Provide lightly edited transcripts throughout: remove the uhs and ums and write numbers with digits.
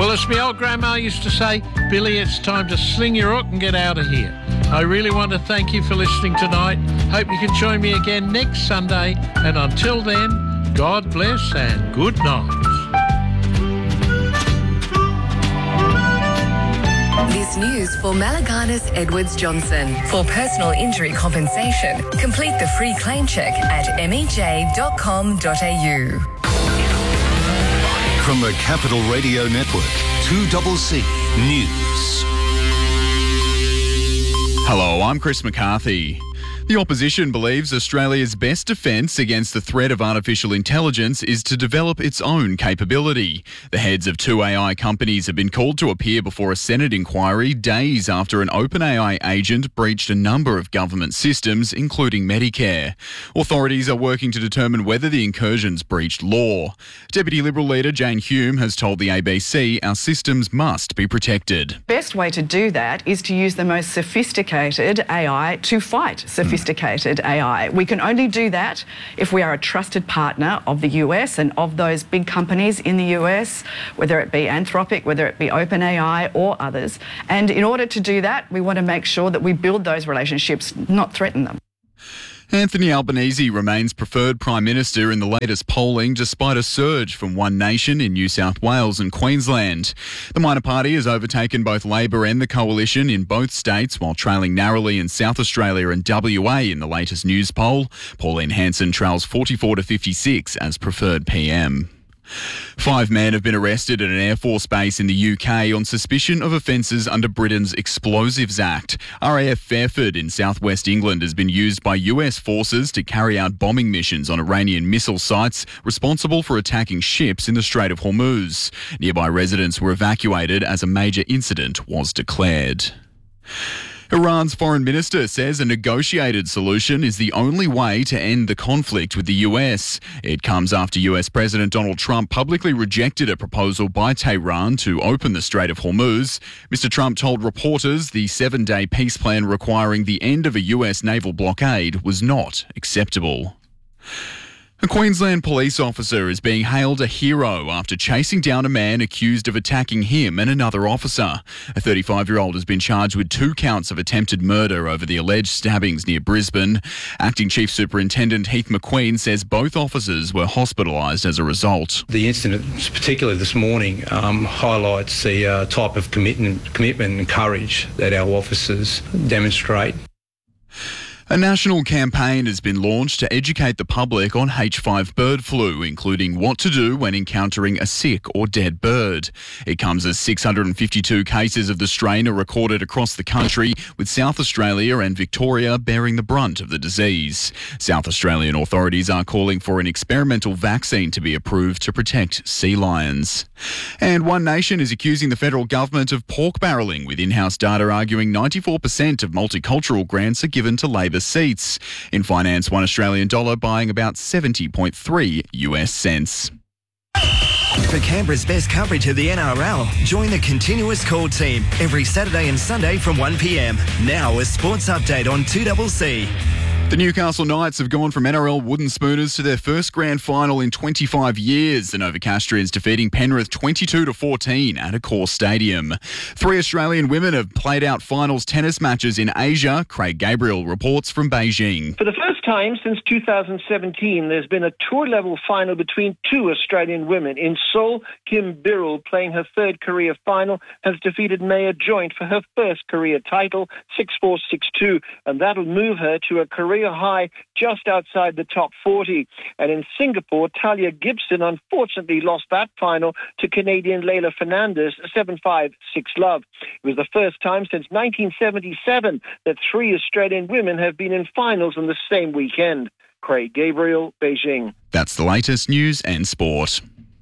Well, as my old grandma used to say, Billy, it's time to sling your hook and get out of here. I really want to thank you for listening tonight. Hope you can join me again next Sunday. And until then, God bless and good night. This news for Malaganas Edwards Johnson. For personal injury compensation, complete the free claim check at mej.com.au. From the Capital Radio Network, 2CC News. Hello, I'm Chris McCarthy. The opposition believes Australia's best defence against the threat of artificial intelligence is to develop its own capability. The heads of two AI companies have been called to appear before a Senate inquiry days after an OpenAI agent breached a number of government systems, including Medicare. Authorities are working to determine whether the incursions breached law. Deputy Liberal leader Jane Hume has told the ABC our systems must be protected. Best way to do that is to use the most sophisticated AI to fight sophisticated AI. We can only do that if we are a trusted partner of the US and of those big companies in the US, whether it be Anthropic, whether it be OpenAI or others. And in order to do that, we want to make sure that we build those relationships, not threaten them. Anthony Albanese remains preferred Prime Minister in the latest polling despite a surge from One Nation in New South Wales and Queensland. The minor party has overtaken both Labor and the Coalition in both states while trailing narrowly in South Australia and WA in the latest news poll. Pauline Hanson trails 44 to 56 as preferred PM. 5 men have been arrested at an Air Force base in the UK on suspicion of offences under Britain's Explosives Act. RAF Fairford in southwest England has been used by US forces to carry out bombing missions on Iranian missile sites responsible for attacking ships in the Strait of Hormuz. Nearby residents were evacuated as a major incident was declared. Iran's foreign minister says a negotiated solution is the only way to end the conflict with the US. It comes after US President Donald Trump publicly rejected a proposal by Tehran to open the Strait of Hormuz. Mr. Trump told reporters the 7-day peace plan requiring the end of a US naval blockade was not acceptable. A Queensland police officer is being hailed a hero after chasing down a man accused of attacking him and another officer. A 35-year-old has been charged with 2 counts of attempted murder over the alleged stabbings near Brisbane. Acting Chief Superintendent Heath McQueen says both officers were hospitalised as a result. The incident, particularly this morning, highlights the type of commitment and courage that our officers demonstrate. A national campaign has been launched to educate the public on H5 bird flu, including what to do when encountering a sick or dead bird. It comes as 652 cases of the strain are recorded across the country, with South Australia and Victoria bearing the brunt of the disease. South Australian authorities are calling for an experimental vaccine to be approved to protect sea lions. And One Nation is accusing the federal government of pork barrelling, with in-house data arguing 94% of multicultural grants are given to Labor seats. In finance, $1 Australian dollar buying about 70.3 US cents. For Canberra's best coverage of the NRL, join the Continuous Call team every Saturday and Sunday from 1 p.m. Now a sports update on 2CC. The Newcastle Knights have gone from NRL wooden spooners to their first grand final in 25 years. The Novocastrians defeating Penrith 22-14 at Accor Stadium. 3 Australian women have played out finals tennis matches in Asia. Craig Gabriel reports from Beijing. For the first time since 2017, there's been a tour-level final between 2 Australian women. In Seoul, Kim Birrell, playing her 3rd career final, has defeated Maya Joint for her first career title, 6-4, 6-2, and that'll move her to a career high just outside the top 40. And in Singapore, Talia Gibson unfortunately lost that final to Canadian Leylah Fernandez, 7-5, 6-love. It was the first time since 1977 that 3 Australian women have been in finals on the same weekend. Craig Gabriel, Beijing. That's the latest news and sport.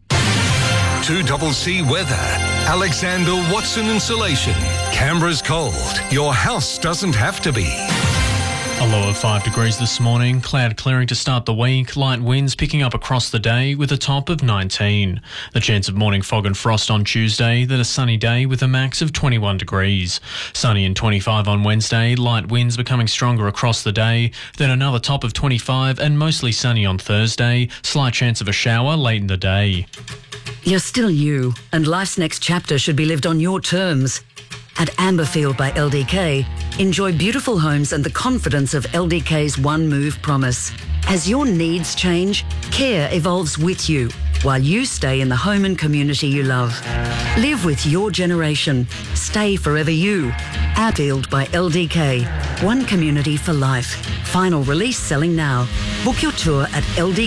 2CC weather. Alexander Watson Insulation. Canberra's cold. Your house doesn't have to be. A low of 5 degrees this morning, cloud clearing to start the week, light winds picking up across the day with a top of 19. The chance of morning fog and frost on Tuesday, then a sunny day with a max of 21 degrees. Sunny and 25 on Wednesday, light winds becoming stronger across the day, then another top of 25 and mostly sunny on Thursday, slight chance of a shower late in the day. You're still you, and life's next chapter should be lived on your terms. At Amberfield by LDK, enjoy beautiful homes and the confidence of LDK's One Move promise. As your needs change, care evolves with you, while you stay in the home and community you love. Live with your generation. Stay forever you. Amberfield by LDK. One community for life. Final release selling now. Book your tour at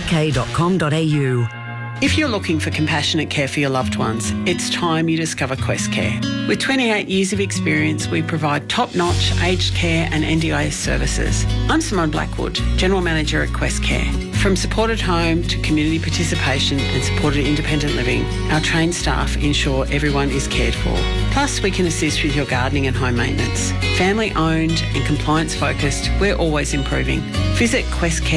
ldk.com.au. If you're looking for compassionate care for your loved ones, it's time you discover Quest Care. With 28 years of experience, we provide top-notch aged care and NDIS services. I'm Simone Blackwood, General Manager at Quest Care. From supported home to community participation and supported independent living, our trained staff ensure everyone is cared for. Plus, we can assist with your gardening and home maintenance. Family-owned and compliance-focused, we're always improving. Visit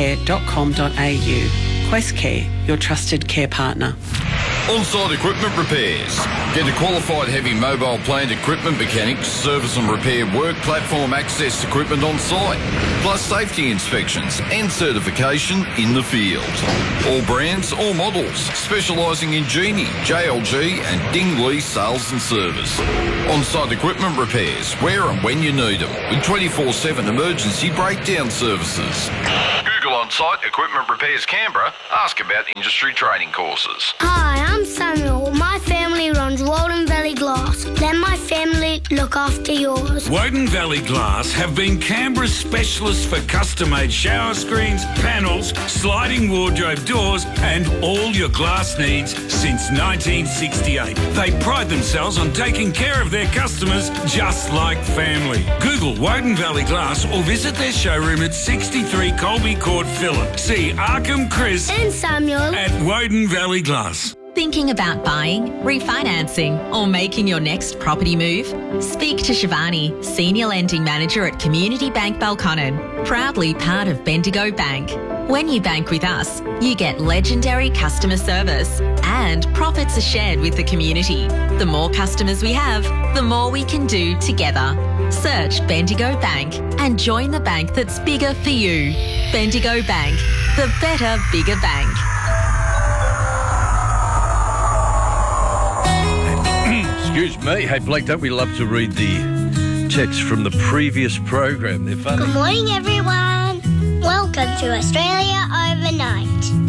questcare.com.au. Quest Care, your trusted care partner. On-site equipment repairs. Get a qualified heavy mobile plant equipment mechanic, service and repair work platform access equipment on site, plus safety inspections and certification in the field. All brands, all models, specialising in Genie, JLG and Dingley sales and service. On-site equipment repairs, where and when you need them, with 24/7 emergency breakdown services. Google On-Site Equipment Repairs Canberra. Ask about industry training courses. Hi, I'm Samuel. My family runs Walden Valley Glass. Let my family look after yours. Woden Valley Glass have been Canberra's specialists for custom-made shower screens, panels, sliding wardrobe doors and all your glass needs since 1968. They pride themselves on taking care of their customers just like family. Google Woden Valley Glass or visit their showroom at 63 Colby Court, Phillip. See Arkham, Chris and Samuel at Woden Valley Glass. Thinking about buying, refinancing or making your next property move? Speak to Shivani, Senior Lending Manager at Community Bank Belconnen, proudly part of Bendigo Bank. When you bank with us, you get legendary customer service and profits are shared with the community. The more customers we have, the more we can do together. Search Bendigo Bank and join the bank that's bigger for you. Bendigo Bank, the better, bigger bank. Excuse me. Hey, Blake, don't we love to read the texts from the previous program? They're funny. Good morning, everyone. Welcome to Australia Overnight.